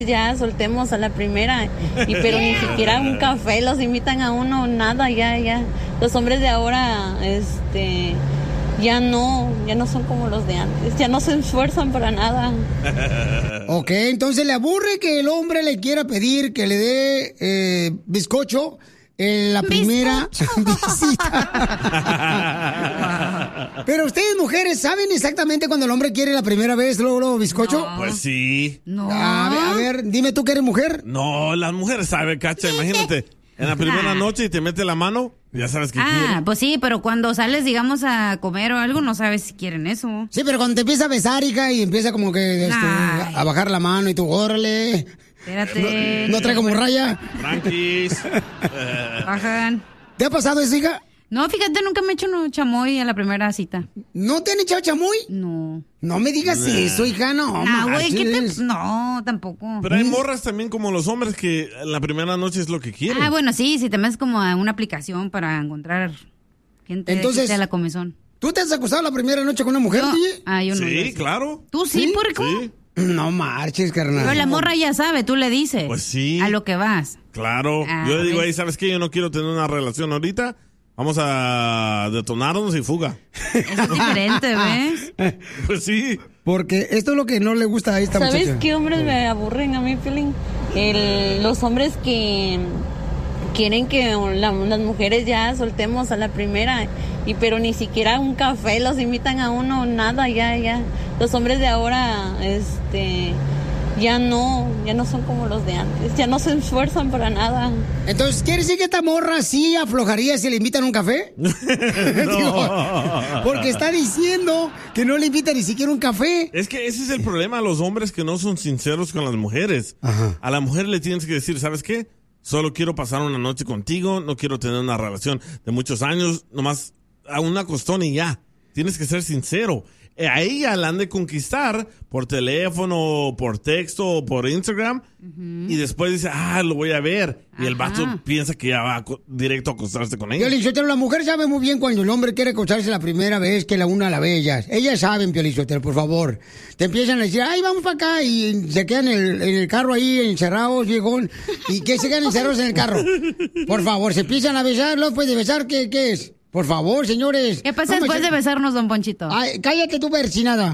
Ya soltemos a la primera, pero ni siquiera un café los invitan a uno, nada, ya. Los hombres de ahora, ya no son como los de antes, ya no se esfuerzan para nada. Ok, entonces le aburre que el hombre le quiera pedir que le dé bizcocho en la primera visita. Pero ustedes, mujeres, ¿saben exactamente cuando el hombre quiere la primera vez luego bizcocho? No. Pues sí. No. A ver, dime tú que eres mujer. No, las mujeres saben, Cacha, imagínate. En la primera noche y te mete la mano, ya sabes que quieren. Pues sí, pero cuando sales, digamos, a comer o algo, no sabes si quieren eso. Sí, pero cuando te empieza a besar, hija, y empieza como que a bajar la mano y tú, órale. Espérate. ¿No trae como raya? Tranquis. Bajan. ¿Te ha pasado eso, hija? No, fíjate, nunca me he hecho un chamoy a la primera cita. ¿No te han echado chamoy? No. No me digas eso, hija, no. Güey, no, tampoco. Pero hay morras también como los hombres que la primera noche es lo que quieren. Bueno, sí, si te metes como a una aplicación para encontrar gente entonces, que sea la comezón. ¿Tú te has acostado la primera noche con una mujer, DJ? Yo no. Sí, claro. ¿Tú sí, puerco? Sí. No marches, carnal. Pero la morra ya sabe, tú le dices. Pues sí. A lo que vas. Claro. Yo le digo, ¿sabes qué? Yo no quiero tener una relación ahorita. Vamos a detonarnos y fuga. Eso es diferente, ¿ves? Pues sí. Porque esto es lo que no le gusta a esta muchacha. ¿Sabes qué hombres me aburren a mí, Piolín? Los hombres que quieren que las mujeres ya soltemos a la primera, pero ni siquiera un café los invitan a uno, nada, ya. Los hombres de ahora, ya no son como los de antes, ya no se esfuerzan para nada. Entonces, ¿quiere decir que esta morra sí aflojaría si le invitan a un café? No. Digo, porque está diciendo que no le invita ni siquiera un café. Es que ese es el problema a los hombres que no son sinceros con las mujeres. Ajá. A la mujer le tienes que decir, ¿sabes qué? Solo quiero pasar una noche contigo, no quiero tener una relación de muchos años, nomás a una costón y ya. Tienes que ser sincero. A ella la han de conquistar por teléfono, por texto o por Instagram. Y después dice, lo voy a ver. Y el vato piensa que ya va directo a acostarse con ella. Piolichotelo, la mujer sabe muy bien cuando el hombre quiere acostarse la primera vez que la una a la ve ellas. Ellas saben, Piolichotelo, por favor. Te empiezan a decir, vamos para acá. Y se quedan en el carro ahí encerrados, viejón. ¿Y qué se quedan encerrados en el carro? Por favor, se empiezan a besar. ¿Lo puede besar? ¿Qué es? Por favor, señores. ¿Qué pasa después de besarnos, don Ponchito? Cállate tú, persinada.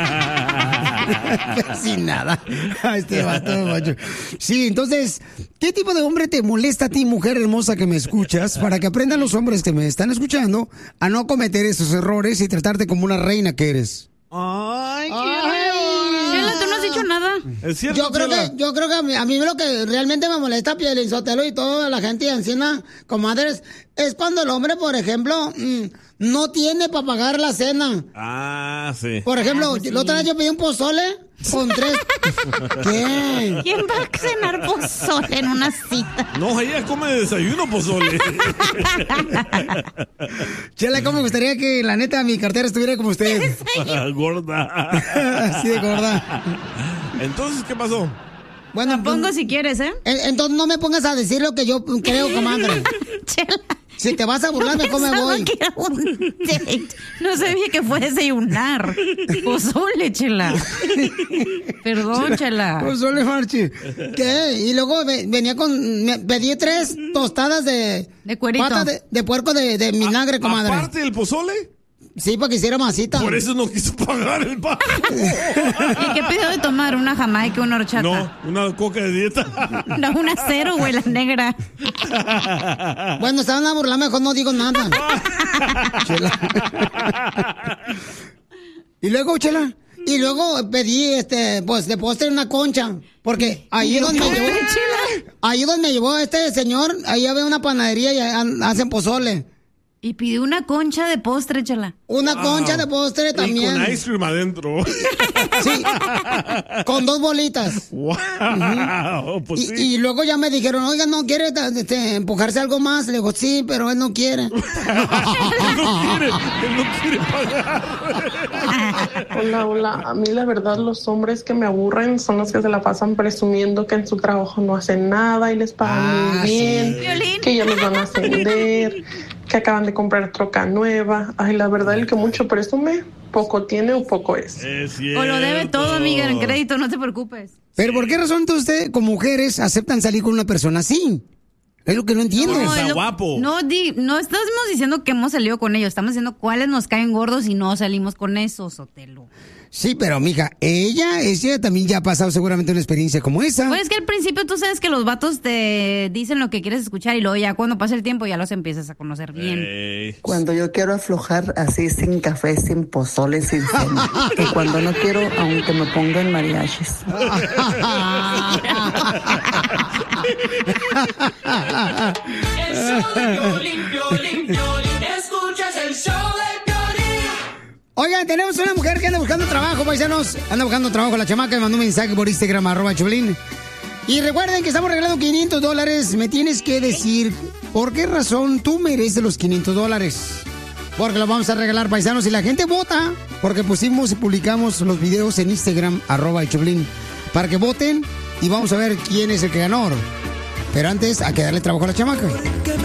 Persinada. Este vato, macho. Sí, entonces, ¿qué tipo de hombre te molesta a ti, mujer hermosa que me escuchas? Para que aprendan los hombres que me están escuchando a no cometer esos errores y tratarte como una reina que eres. Ay, Chela, tú no has dicho nada. Es cierto, yo creo que a mí lo que realmente me molesta, Piolín Sotelo y toda la gente de Encina, comadres, es cuando el hombre, por ejemplo, no tiene para pagar la cena. Sí. Por ejemplo, la otra vez yo pedí un pozole con 3. ¿Qué? ¿Quién va a cenar pozole en una cita? No, ella come desayuno pozole. Chela, ¿cómo me gustaría que la neta mi cartera estuviera como usted? Gorda. Así de gorda. Entonces, ¿qué pasó? Bueno, pongo si quieres, ¿eh? Entonces no me pongas a decir lo que yo creo, comadre. Chela. Si te vas a burlar, mejor me voy. Que era un date. No sabía que fue desayunar. Pozole, Chela. Perdón, Chela. Pozole, Marchi. ¿Qué? Y luego venía pedí 3 tostadas de cuerito. Pata de puerco de vinagre, comadre. ¿Aparte del pozole? Sí, para que hiciera masita. Por eso no quiso pagar el pago. ¿Y qué pidió de tomar? ¿Una jamaica, una horchata? No, una coca de dieta. No, una cero, güey, la negra. Bueno, se van a burlar, mejor no digo nada. Y luego, Chela, pedí, pues, de postre una concha. Porque ahí donde me llevó este señor, ahí había una panadería y hacen pozole. Y pidió una concha de postre, Chela. Una concha de postre también. Y con ice cream adentro. Sí, con 2 bolitas. Wow, pues sí. Y luego ya me dijeron, oiga, ¿no quiere empujarse algo más? Le digo, sí, pero él no quiere. Él no quiere pagar. Hola. A mí la verdad los hombres que me aburren son los que se la pasan presumiendo que en su trabajo no hacen nada y les pagan muy bien, sí. que ya los van a ascender, que acaban de comprar troca nueva. Ay, la verdad, el que mucho presume, poco tiene o poco es. Es cierto. O lo debe todo, amiga, en crédito, no te preocupes. Pero ¿por qué razón entonces ustedes, como mujeres, aceptan salir con una persona así? Es lo que no entiendo. Está guapo. No estamos diciendo que hemos salido con ellos, estamos diciendo cuáles nos caen gordos y no salimos con esos, Sotelo. Sí, pero mija, ella también ya ha pasado seguramente una experiencia como esa. Pues es que al principio tú sabes que los vatos te dicen lo que quieres escuchar y luego ya cuando pasa el tiempo ya los empiezas a conocer bien. Cuando yo quiero aflojar así sin café, sin pozole, sin cena. Y cuando no quiero, aunque me pongan mariachis. El show de Piolín, Piolín, Piolín. Escuchas el show de Piolín. Oigan, tenemos una mujer que anda buscando trabajo, paisanos. Anda buscando trabajo. La chamaca me mandó un mensaje por Instagram, @Choplin. Y recuerden que estamos regalando $500. Me tienes que decir por qué razón tú mereces los $500. Porque los vamos a regalar, paisanos. Y la gente vota, porque pusimos y publicamos los videos en Instagram, @Choplin, para que voten y vamos a ver quién es el ganador. Pero antes, hay que darle trabajo a la chamaca.